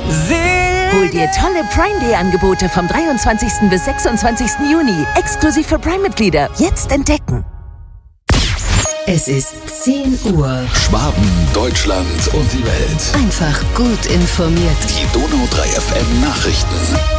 Hol dir tolle Prime Day Angebote vom 23. bis 26. Juni. Exklusiv für Prime-Mitglieder. Jetzt entdecken. Es ist 10 Uhr. Schwaben, Deutschland und die Welt. Einfach gut informiert. Die Donau 3 FM Nachrichten.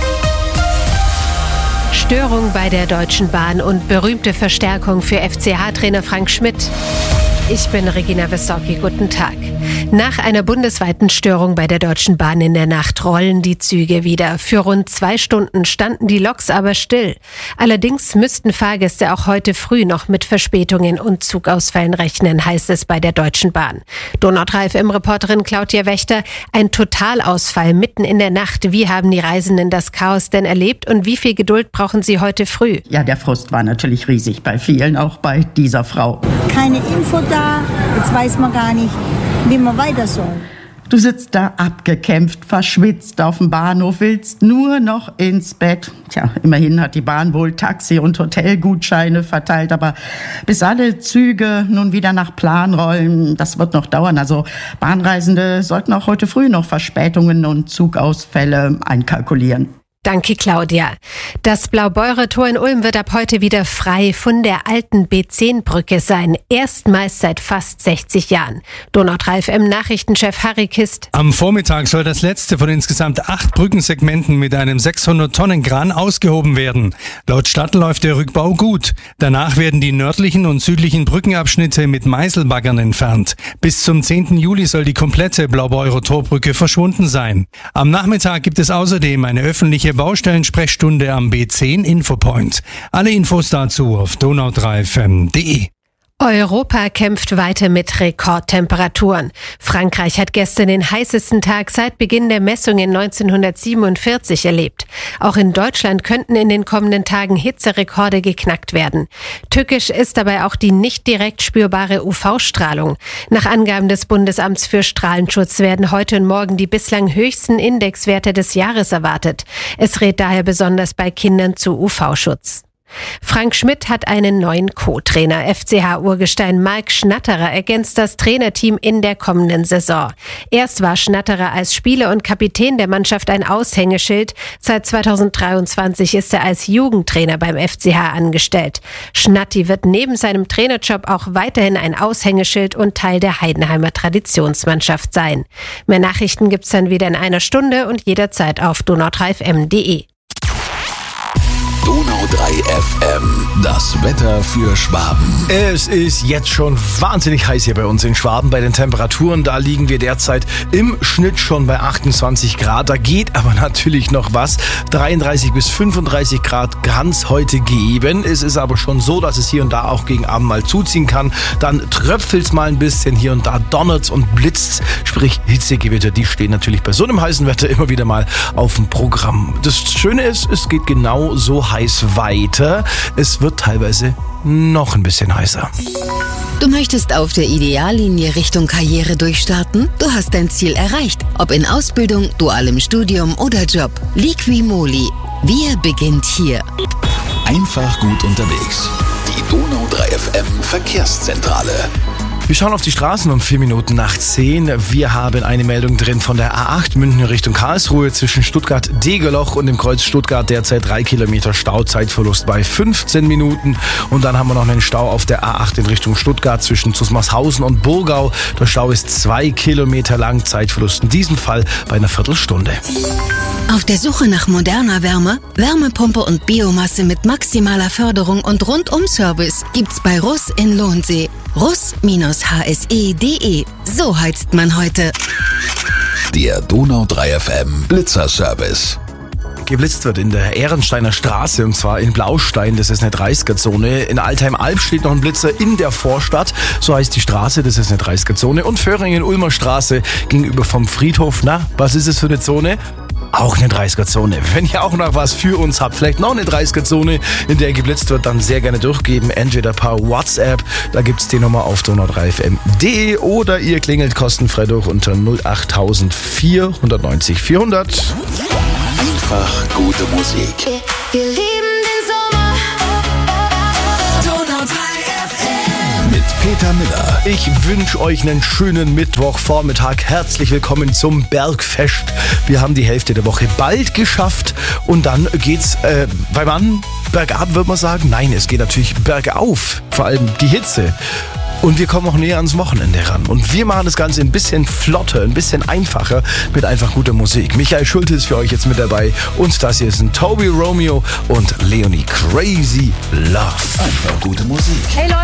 Störung bei der Deutschen Bahn und berühmte Verstärkung für FCH-Trainer Frank Schmidt. Ich bin Regina Wissocki, guten Tag. Nach einer bundesweiten Störung bei der Deutschen Bahn in der Nacht rollen die Züge wieder. Für rund 2 Stunden standen die Loks aber still. Allerdings müssten Fahrgäste auch heute früh noch mit Verspätungen und Zugausfällen rechnen, heißt es bei der Deutschen Bahn. Donau 3 FM-Reporterin Claudia Wächter, ein Totalausfall mitten in der Nacht. Wie haben die Reisenden das Chaos denn erlebt und wie viel Geduld brauchen sie heute früh? Ja, der Frust war natürlich riesig bei vielen, auch bei dieser Frau. Keine Info da, jetzt weiß man gar nicht, wie man weiter soll. Du sitzt da abgekämpft, verschwitzt auf dem Bahnhof, willst nur noch ins Bett. Tja, immerhin hat die Bahn wohl Taxi- und Hotelgutscheine verteilt, aber bis alle Züge nun wieder nach Plan rollen, das wird noch dauern. Also Bahnreisende sollten auch heute früh noch Verspätungen und Zugausfälle einkalkulieren. Danke, Claudia. Das Blaubeurer-Tor in Ulm wird ab heute wieder frei von der alten B10-Brücke sein. Erstmals seit fast 60 Jahren. Donau 3 FM-Nachrichtenchef Harry Kist. Am Vormittag soll das letzte von insgesamt 8 Brückensegmenten mit einem 600-Tonnen-Kran ausgehoben werden. Laut Stadt läuft der Rückbau gut. Danach werden die nördlichen und südlichen Brückenabschnitte mit Meißelbaggern entfernt. Bis zum 10. Juli soll die komplette Blaubeurer-Torbrücke verschwunden sein. Am Nachmittag gibt es außerdem eine öffentliche Baustellensprechstunde am B10 Infopoint. Alle Infos dazu auf donau3fm.de. Europa kämpft weiter mit Rekordtemperaturen. Frankreich hat gestern den heißesten Tag seit Beginn der Messungen 1947 erlebt. Auch in Deutschland könnten in den kommenden Tagen Hitzerekorde geknackt werden. Tückisch ist dabei auch die nicht direkt spürbare UV-Strahlung. Nach Angaben des Bundesamts für Strahlenschutz werden heute und morgen die bislang höchsten Indexwerte des Jahres erwartet. Es rät daher besonders bei Kindern zu UV-Schutz. Frank Schmidt hat einen neuen Co-Trainer. FCH-Urgestein Marc Schnatterer ergänzt das Trainerteam in der kommenden Saison. Erst war Schnatterer als Spieler und Kapitän der Mannschaft ein Aushängeschild. Seit 2023 ist er als Jugendtrainer beim FCH angestellt. Schnatti wird neben seinem Trainerjob auch weiterhin ein Aushängeschild und Teil der Heidenheimer Traditionsmannschaft sein. Mehr Nachrichten gibt's dann wieder in einer Stunde und jederzeit auf donau3fm.de. Donau 3 FM, das Wetter für Schwaben. Es ist jetzt schon wahnsinnig heiß hier bei uns in Schwaben. Bei den Temperaturen, da liegen wir derzeit im Schnitt schon bei 28 Grad. Da geht aber natürlich noch was. 33 bis 35 Grad kann es heute geben. Es ist aber schon so, dass es hier und da auch gegen Abend mal zuziehen kann. Dann tröpfelt es mal ein bisschen, hier und da donnert's und blitzt. Sprich, Hitzegewitter, die stehen natürlich bei so einem heißen Wetter immer wieder mal auf dem Programm. Das Schöne ist, es geht genau so heiß weiter. Es wird teilweise noch ein bisschen heißer. Du möchtest auf der Ideallinie Richtung Karriere durchstarten? Du hast dein Ziel erreicht. Ob in Ausbildung, dualem Studium oder Job. Liqui-Moly. Wir beginnt hier. Einfach gut unterwegs. Die Donau 3 FM Verkehrszentrale. Wir schauen auf die Straßen um 4 Minuten nach 10. Wir haben eine Meldung drin von der A8 München Richtung Karlsruhe zwischen Stuttgart-Degerloch und dem Kreuz Stuttgart. Derzeit 3 Kilometer Stau, Zeitverlust bei 15 Minuten. Und dann haben wir noch einen Stau auf der A8 in Richtung Stuttgart zwischen Zusmarshausen und Burgau. Der Stau ist 2 Kilometer lang, Zeitverlust in diesem Fall bei einer Viertelstunde. Auf der Suche nach moderner Wärme, Wärmepumpe und Biomasse mit maximaler Förderung und Rundum-Service gibt's bei Russ in Lohnsee. Russ-hse.de. So heizt man heute. Der Donau 3 FM Blitzerservice. Geblitzt wird in der Ehrensteiner Straße und zwar in Blaustein, das ist eine 30er-Zone. In Altheim-Alb steht noch ein Blitzer in der Vorstadt, so heißt die Straße, das ist eine 30er-Zone. Und Föhringen-Ulmer Straße gegenüber vom Friedhof, na, was ist es für eine Zone? Auch eine 30er-Zone. Wenn ihr auch noch was für uns habt, vielleicht noch eine 30er-Zone, in der geblitzt wird, dann sehr gerne durchgeben. Entweder per WhatsApp, da gibt's die Nummer auf donau3fm.de oder ihr klingelt kostenfrei durch unter 08000 490 400. Einfach gute Musik. Wir lieben den Sommer. Donau 3 FM. Mit Peter Miller. Ich wünsche euch einen schönen Mittwochvormittag. Herzlich willkommen zum Bergfest. Wir haben die Hälfte der Woche bald geschafft und dann geht's beim Mann bergab, würde man sagen. Nein, es geht natürlich bergauf, vor allem die Hitze. Und wir kommen auch näher ans Wochenende ran. Und wir machen das Ganze ein bisschen flotter, ein bisschen einfacher mit einfach guter Musik. Michael Schulte ist für euch jetzt mit dabei. Und das hier sind Toby Romeo und Leonie Crazy Love. Einfach gute Musik. Hey Leute.